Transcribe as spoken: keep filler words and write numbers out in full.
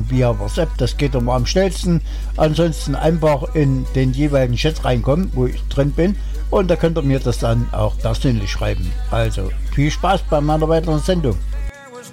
via WhatsApp, das geht immer am schnellsten. Ansonsten einfach in den jeweiligen Chat reinkommen, wo ich drin bin, und da könnt ihr mir das dann auch persönlich schreiben. Also viel Spaß bei meiner weiteren Sendung.